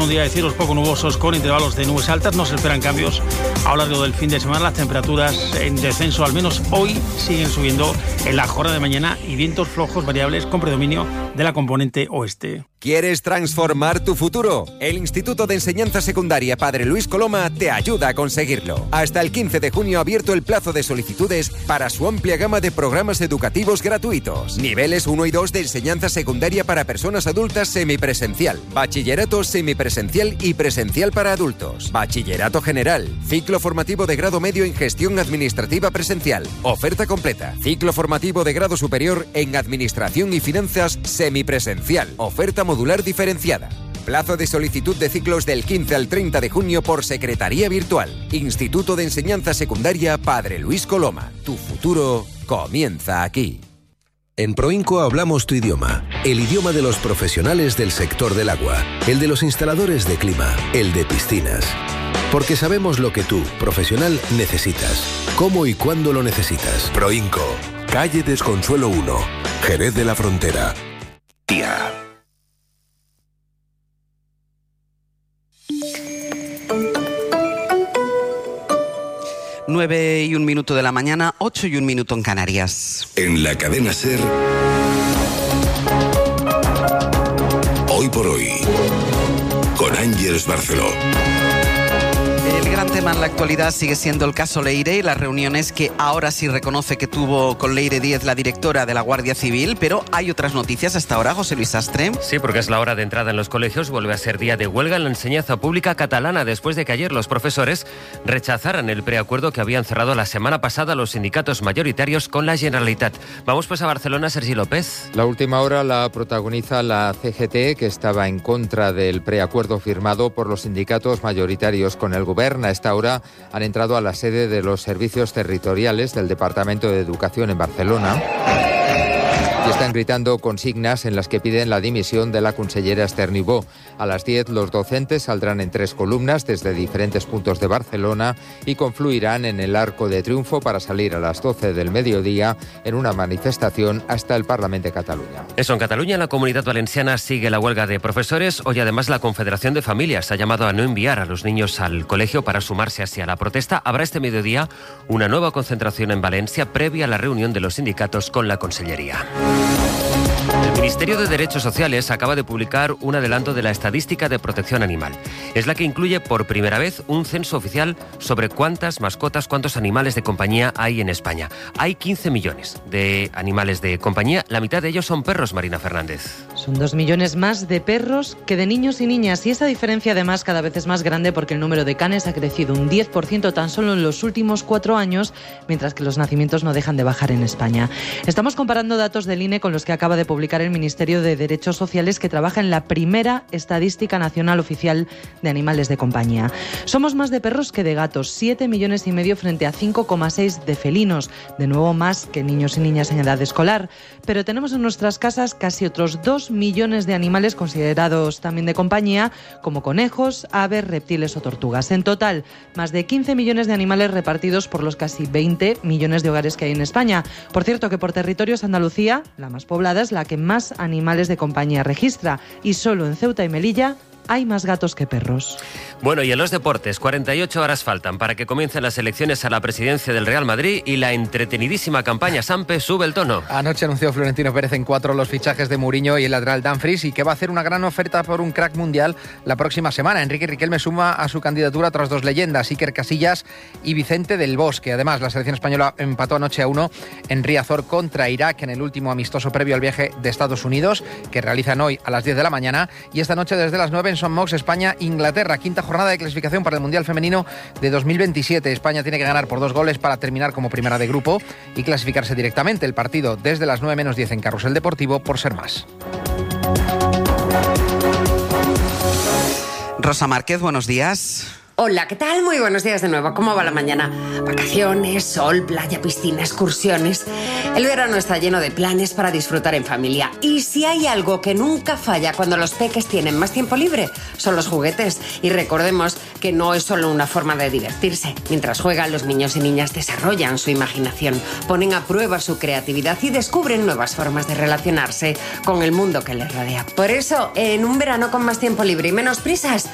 un día de cielos poco nubosos con intervalos de nubes altas. No se esperan cambios a lo largo del fin de semana. Las temperaturas en descenso, al menos hoy, siguen subiendo en la jornada de mañana y vientos flojos variables con predominio de la componente oeste. ¿Quieres transformar tu futuro? El Instituto de Enseñanza Secundaria Padre Luis Coloma te ayuda a conseguirlo. Hasta el 15 de junio ha abierto el plazo de solicitudes para su amplia gama de programas educativos gratuitos. Niveles 1 y 2 de enseñanza secundaria para personas adultas semipresencial. Bachillerato semipresencial y presencial para adultos. Bachillerato general. Ciclo formativo de grado medio en gestión administrativa presencial. Oferta completa. Ciclo formativo de grado superior en administración y finanzas semipresencial. Oferta modular diferenciada. Plazo de solicitud de ciclos del 15 al 30 de junio por secretaría virtual. Instituto de Enseñanza Secundaria Padre Luis Coloma. Tu futuro comienza aquí. En Proinco hablamos tu idioma, el idioma de los profesionales del sector del agua, el de los instaladores de clima, el de piscinas. Porque sabemos lo que tú, profesional, necesitas, cómo y cuándo lo necesitas. Proinco, calle Desconsuelo 1, Jerez de la Frontera. Tía. 9:01 de la mañana, 8:01 en Canarias. En la cadena SER, Hoy por Hoy, con Ángeles Barceló. El gran tema en la actualidad sigue siendo el caso Leire y las reuniones que ahora sí reconoce que tuvo con Leire Díez, la directora de la Guardia Civil, pero hay otras noticias hasta ahora, José Luis Sastre. Sí, porque es la hora de entrada en los colegios, vuelve a ser día de huelga en la enseñanza pública catalana después de que ayer los profesores rechazaran el preacuerdo que habían cerrado la semana pasada los sindicatos mayoritarios con la Generalitat. Vamos pues a Barcelona, Sergi López. La última hora la protagoniza la CGT, que estaba en contra del preacuerdo firmado por los sindicatos mayoritarios con el gobierno. A esta hora han entrado a la sede de los servicios territoriales del Departamento de Educación en Barcelona y están gritando consignas en las que piden la dimisión de la consellera Esther Niubó. A las 10 los docentes saldrán en 3 columnas desde diferentes puntos de Barcelona y confluirán en el Arco de Triunfo para salir a las 12 del mediodía en una manifestación hasta el Parlamento de Cataluña. Eso, en Cataluña, la Comunidad Valenciana sigue la huelga de profesores. Hoy además la Confederación de Familias ha llamado a no enviar a los niños al colegio para sumarse así a la protesta. Habrá este mediodía una nueva concentración en Valencia previa a la reunión de los sindicatos con la Consellería. El Ministerio de Derechos Sociales acaba de publicar un adelanto de la estadística de protección animal. Es la que incluye por primera vez un censo oficial sobre cuántas mascotas, cuántos animales de compañía hay en España. Hay 15 millones de animales de compañía, la mitad de ellos son perros, Marina Fernández. Son 2 millones más de perros que de niños y niñas, y esa diferencia además cada vez es más grande porque el número de canes ha crecido un 10% tan solo en los últimos 4 años, mientras que los nacimientos no dejan de bajar en España. Estamos comparando datos del INE con los que acaba de publicar el Ministerio de Derechos Sociales, que trabaja en la primera estadística nacional oficial de animales de compañía. Somos más de perros que de gatos, 7,5 millones frente a 5,6 de felinos, de nuevo más que niños y niñas en edad escolar. Pero tenemos en nuestras casas casi otros 2 millones de animales considerados también de compañía, como conejos, aves, reptiles o tortugas. En total, más de 15 millones de animales repartidos por los casi 20 millones de hogares que hay en España. Por cierto, que por territorios Andalucía, la más poblada, es la que más animales de compañía registra, y solo en Ceuta y Melilla hay más gatos que perros. Bueno, y en los deportes, 48 horas faltan para que comiencen las elecciones a la presidencia del Real Madrid y la entretenidísima campaña Sampe sube el tono. Anoche anunció Florentino Pérez en 4 los fichajes de Mourinho y el lateral Dumfries, y que va a hacer una gran oferta por un crack mundial la próxima semana. Enrique Riquelme suma a su candidatura tras 2 leyendas, Iker Casillas y Vicente del Bosque. Además, la selección española empató anoche a 1 en Riazor contra Irak en el último amistoso previo al viaje de Estados Unidos, que realizan hoy a las 10 de la mañana, y esta noche desde las 9 en Son Mox, España-Inglaterra, quinta jornada de clasificación para el Mundial Femenino de 2027. España tiene que ganar por 2 goles para terminar como primera de grupo y clasificarse directamente. El partido desde las 9 menos 10 en Carrusel Deportivo por Ser Más. Rosa Márquez, buenos días. Hola, ¿qué tal? Muy buenos días de nuevo. ¿Cómo va la mañana? Vacaciones, sol, playa, piscina, excursiones. El verano está lleno de planes para disfrutar en familia. Y si hay algo que nunca falla cuando los peques tienen más tiempo libre, son los juguetes. Y recordemos que no es solo una forma de divertirse. Mientras juegan, los niños y niñas desarrollan su imaginación, ponen a prueba su creatividad y descubren nuevas formas de relacionarse con el mundo que les rodea. Por eso, en un verano con más tiempo libre y menos prisas,